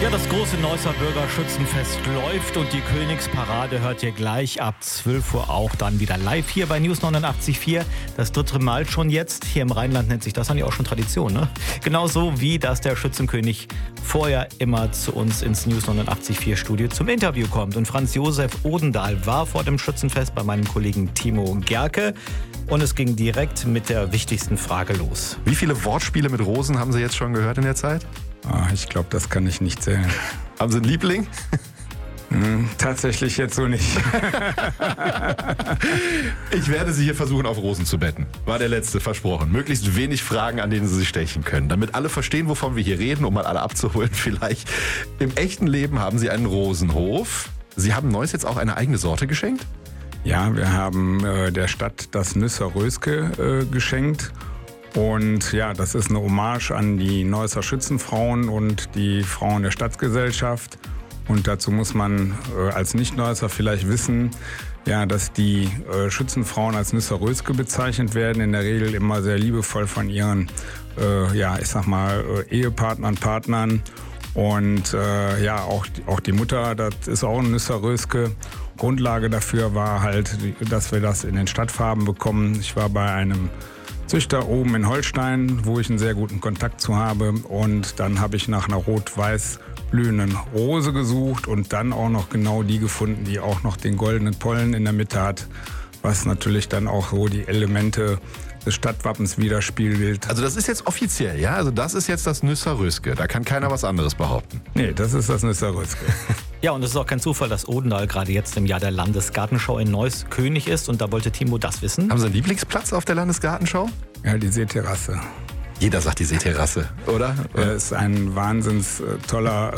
Ja, das große Neusser Bürgerschützenfest läuft und die Königsparade hört ihr gleich ab 12 Uhr auch dann wieder live hier bei News 89.4. Das dritte Mal schon jetzt. Hier im Rheinland nennt sich das dann ja auch schon Tradition, ne? Genauso wie, dass der Schützenkönig vorher immer zu uns ins News 89.4 Studio zum Interview kommt. Und Franz Josef Odendahl war vor dem Schützenfest bei meinem Kollegen Timo Gerke. Und es ging direkt mit der wichtigsten Frage los. Wie viele Wortspiele mit Rosen haben Sie jetzt schon gehört in der Zeit? Ich glaube, das kann ich nicht zählen. Haben Sie einen Liebling? Tatsächlich jetzt so nicht. Ich werde Sie hier versuchen, auf Rosen zu betten. War der letzte, versprochen. Möglichst wenig Fragen, an denen Sie sich stechen können. Damit alle verstehen, wovon wir hier reden, um mal alle abzuholen vielleicht. Im echten Leben haben Sie einen Rosenhof. Sie haben Neuss jetzt auch eine eigene Sorte geschenkt? Ja, wir haben der Stadt das Nüsser Röske geschenkt. Und ja, das ist eine Hommage an die Neusser Schützenfrauen und die Frauen der Stadtgesellschaft. Und dazu muss man als Nicht-Neusser vielleicht wissen, ja, dass die Schützenfrauen als Nüsser Röske bezeichnet werden, in der Regel immer sehr liebevoll von ihren, Ehepartnern, Partnern. Und auch die Mutter, das ist auch ein Nüsser Röske. Grundlage dafür war halt, dass wir das in den Stadtfarben bekommen. Ich war bei einem Züchter oben in Holstein, wo ich einen sehr guten Kontakt zu habe. Und dann habe ich nach einer rot-weiß blühenden Rose gesucht und dann auch noch genau die gefunden, die auch noch den goldenen Pollen in der Mitte hat, was natürlich dann auch so die Elemente des Stadtwappens widerspiegelt. Also das ist jetzt offiziell, ja? Also das ist jetzt das Nüsser Röske. Da kann keiner was anderes behaupten. Nee, das ist das Nüsser Röske. Ja, und es ist auch kein Zufall, dass Odendahl gerade jetzt im Jahr der Landesgartenschau in Neuss König ist. Und da wollte Timo das wissen. Haben Sie einen Lieblingsplatz auf der Landesgartenschau? Ja, die Seeterrasse. Jeder sagt die Seeterrasse, oder? Es ist ein wahnsinns toller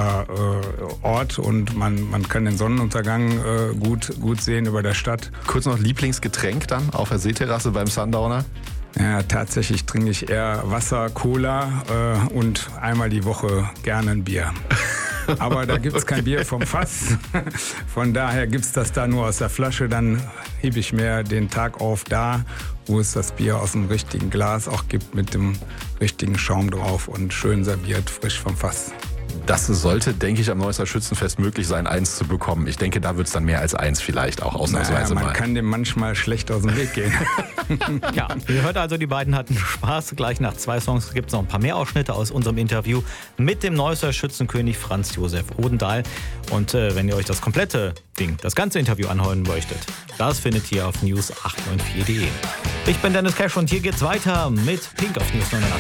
Ort und man kann den Sonnenuntergang gut sehen über der Stadt. Kurz noch Lieblingsgetränk dann auf der Seeterrasse beim Sundowner? Ja, tatsächlich trinke ich eher Wasser, Cola und einmal die Woche gerne ein Bier. Aber da gibt es kein Bier vom Fass. Von daher gibt es das da nur aus der Flasche. Dann hebe ich mir den Tag auf da, wo es das Bier aus dem richtigen Glas auch gibt, mit dem richtigen Schaum drauf und schön serviert, frisch vom Fass. Das sollte, denke ich, am Neusser Schützenfest möglich sein, 1 zu bekommen. Ich denke, da wird es dann mehr als 1 vielleicht auch ausnahmsweise man mal. Kann dem manchmal schlecht aus dem Weg gehen. Ja, ihr hört also, die beiden hatten Spaß. Gleich nach 2 Songs gibt es noch ein paar mehr Ausschnitte aus unserem Interview mit dem Neusser Schützenkönig Franz Josef Odendahl. Und wenn ihr euch das komplette Ding, das ganze Interview anhören möchtet, das findet ihr auf news894.de. Ich bin Dennis Cash und hier geht's weiter mit Pink auf News 89.4.